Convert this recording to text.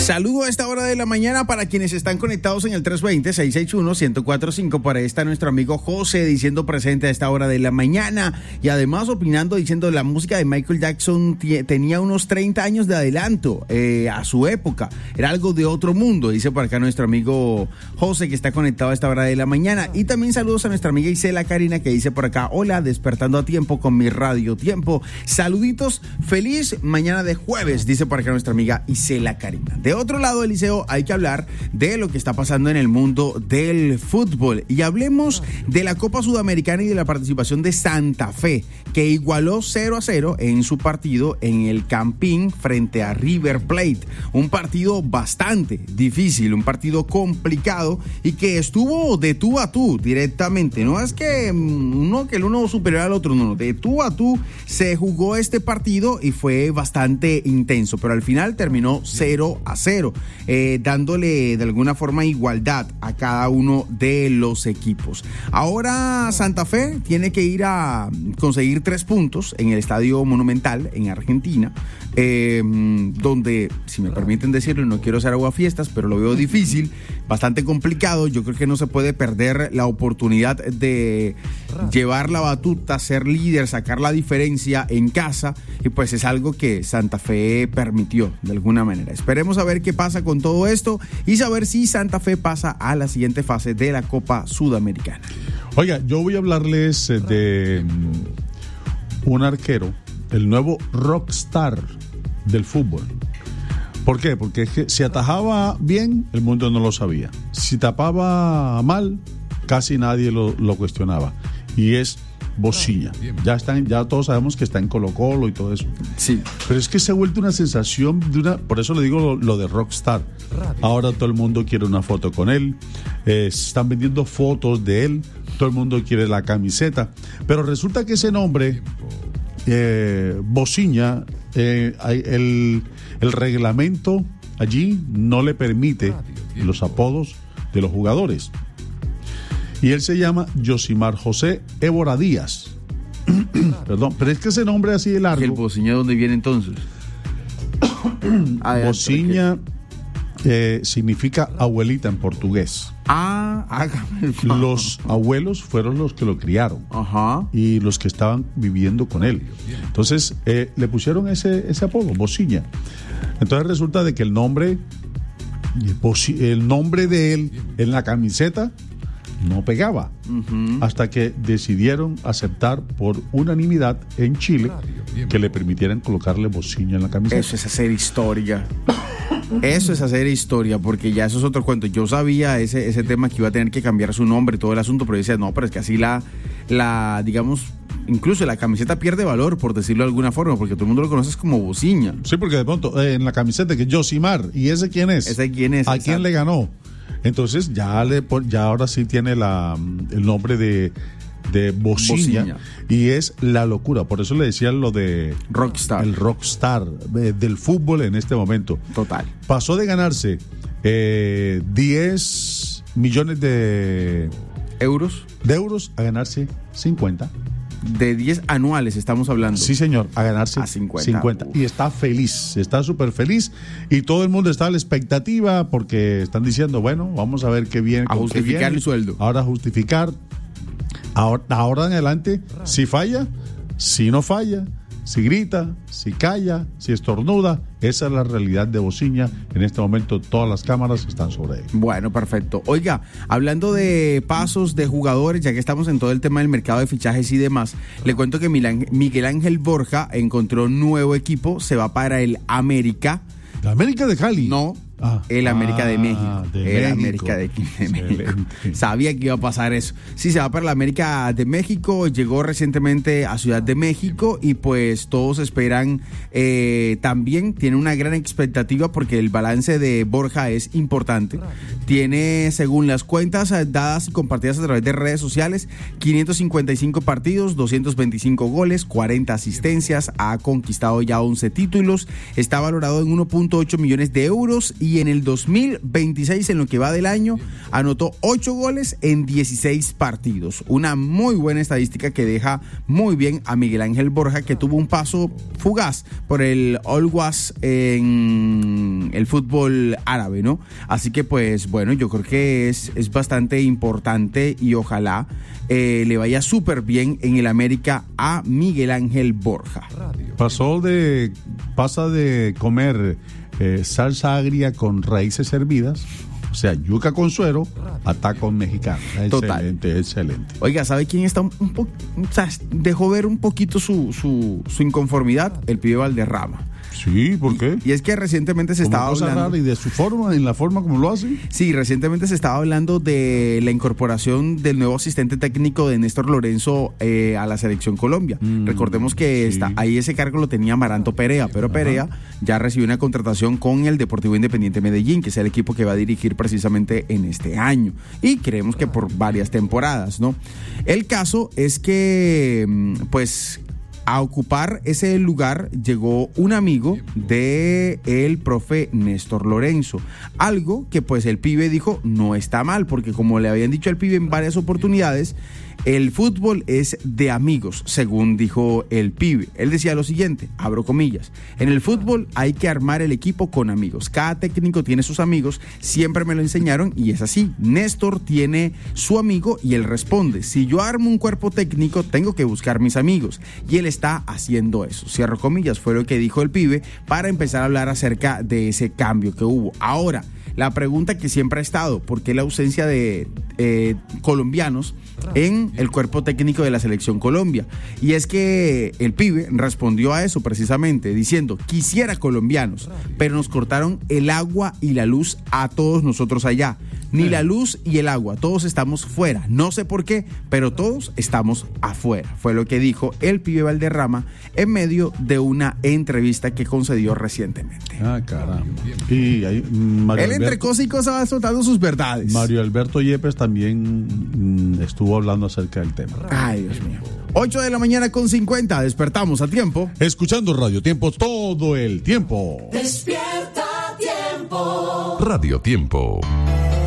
Saludo a esta hora de la mañana para quienes están conectados en el 320-661-1045. Por ahí está nuestro amigo José diciendo presente a esta hora de la mañana y además opinando, diciendo la música de Michael Jackson tenía unos 30 años de adelanto a su época. Era algo de otro mundo, dice por acá nuestro amigo José que está conectado a esta hora de la mañana. Y también saludos a nuestra amiga Isela Karina que dice por acá, hola, despertando a tiempo con mi radio tiempo. Saluditos, feliz mañana de jueves, dice por acá nuestra amiga Isela Karina. De otro lado, Eliseo, hay que hablar de lo que está pasando en el mundo del fútbol. Y hablemos de la Copa Sudamericana y de la participación de Santa Fe, que igualó 0-0 en su partido en el Campín frente a River Plate. Un partido bastante difícil, un partido complicado y que estuvo de tú a tú directamente. No es que el uno superior al otro, no, de tú a tú se jugó este partido y fue bastante intenso, pero al final terminó 0-0. Dándole de alguna forma igualdad a cada uno de los equipos. Ahora Santa Fe tiene que ir a conseguir 3 puntos en el Estadio Monumental en Argentina, donde, si me permiten decirlo, no quiero hacer aguafiestas, pero lo veo difícil, bastante complicado. Yo creo que no se puede perder la oportunidad de llevar la batuta, ser líder, sacar la diferencia en casa, y pues es algo que Santa Fe permitió de alguna manera. Esperemos a ver qué pasa con todo esto y saber si Santa Fe pasa a la siguiente fase de la Copa Sudamericana. Oiga, yo voy a hablarles de un arquero, el nuevo rockstar del fútbol. ¿Por qué? Porque es que si atajaba bien, el mundo no lo sabía. Si tapaba mal, casi nadie lo cuestionaba. Y es Bocilla. Ya todos sabemos que está en Colo-Colo y todo eso. Sí. Pero es que se ha vuelto una sensación por eso le digo lo de rockstar. Ahora todo el mundo quiere una foto con él. Se están vendiendo fotos de él. Todo el mundo quiere la camiseta. Pero resulta que ese nombre, Bocilla, el reglamento allí no le permite los apodos de los jugadores. Y él se llama Yosimar José Évora Díaz. Perdón, pero es que ese nombre así de largo. ¿Y el Bocilla dónde viene entonces? Bocilla significa abuelita en portugués. Los abuelos fueron los que lo criaron. Ajá. Y los que estaban viviendo con él. Entonces le pusieron ese apodo, Bocilla. Entonces resulta de que el nombre de él en la camiseta no pegaba, hasta que decidieron aceptar por unanimidad en Chile que le permitieran colocarle Bocilla en la camiseta. Eso es hacer historia. Eso es hacer historia, porque ya eso es otro cuento. Yo sabía ese tema que iba a tener que cambiar su nombre y todo el asunto, pero yo decía, no, pero es que así la digamos, incluso la camiseta pierde valor, por decirlo de alguna forma, porque todo el mundo lo conoce como Bocilla. Sí, porque de pronto en la camiseta que Yosimar, ¿y ese quién es? ¿Ese quién es? ¿A quién le ganó? Entonces ya ahora sí tiene el nombre de Bocilla, y es la locura. Por eso le decían lo de rockstar, el rockstar del fútbol en este momento. Total. Pasó de ganarse 10 millones de euros a ganarse 50. De 10 anuales estamos hablando. Sí, señor, a ganarse 50. Y está feliz, está súper feliz. Y todo el mundo está a la expectativa porque están diciendo, bueno, vamos a ver qué viene. A justificar el sueldo. Ahora justificar. Ahora en adelante, si falla, si no falla, si grita, si calla, si estornuda, esa es la realidad de Bocilla. En este momento todas las cámaras están sobre él. Bueno, perfecto. Oiga, hablando de pasos de jugadores, ya que estamos en todo el tema del mercado de fichajes y demás, le cuento que Miguel Ángel Borja encontró nuevo equipo, se va para el América. ¿La América de Cali? No. El América de México. América de México. Sabía que iba a pasar eso. Sí, se va para la América de México. Llegó recientemente a Ciudad de México y pues todos esperan, también tiene una gran expectativa porque el balance de Borja es importante. Tiene, según las cuentas dadas y compartidas a través de redes sociales, 555 partidos, 225 goles, 40 asistencias, ha conquistado ya 11 títulos, está valorado en 1.8 millones de euros y en el 2026, en lo que va del año, anotó 8 goles en 16 partidos. Una muy buena estadística que deja muy bien a Miguel Ángel Borja, que tuvo un paso fugaz por el Always en el fútbol árabe, ¿no? Así que pues bueno, yo creo que es bastante importante y ojalá le vaya súper bien en el América a Miguel Ángel Borja. Pasa de comer salsa agria con raíces hervidas, o sea, yuca con suero, a tacos mexicanos. Excelente. Oiga, ¿sabe quién está un poco, o sea, dejó ver un poquito su inconformidad? El pibe Valderrama. Sí, ¿por qué? Y es que recientemente se estaba hablando... ¿Y de su forma, en la forma como lo hace? Sí, recientemente se estaba hablando de la incorporación del nuevo asistente técnico de Néstor Lorenzo a la Selección Colombia. Recordemos que ahí ese cargo lo tenía Amaranto Perea, pero Perea ya recibió una contratación con el Deportivo Independiente Medellín, que es el equipo que va a dirigir precisamente en este año. Y creemos que por varias temporadas, ¿no? El caso es que, pues... a ocupar ese lugar llegó un amigo de el profe Néstor Lorenzo. Algo que pues el pibe dijo no está mal, porque como le habían dicho al pibe en varias oportunidades, el fútbol es de amigos, según dijo el pibe. Él decía lo siguiente, abro comillas, en el fútbol hay que armar el equipo con amigos. Cada técnico tiene sus amigos, siempre me lo enseñaron y es así. Néstor tiene su amigo y él responde, si yo armo un cuerpo técnico, tengo que buscar mis amigos. Y él está haciendo eso. Cierro comillas, fue lo que dijo el pibe para empezar a hablar acerca de ese cambio que hubo. Ahora, la pregunta que siempre ha estado, ¿por qué la ausencia de colombianos en el cuerpo técnico de la Selección Colombia? Y es que el pibe respondió a eso precisamente diciendo, quisiera colombianos, pero nos cortaron el agua y la luz a todos nosotros allá. Ni la luz y el agua, todos estamos fuera. No sé por qué, pero todos estamos afuera. Fue lo que dijo el pibe Valderrama en medio de una entrevista que concedió recientemente. Ah, caramba. Y ahí, él entre cosa y cosa va soltando sus verdades. Mario Alberto Yepes también estuvo hablando acerca del tema. Ay, Dios mío. 8:50 a.m, despertamos a tiempo. Escuchando Radio Tiempo todo el tiempo. Despierta Tiempo. Radio Tiempo.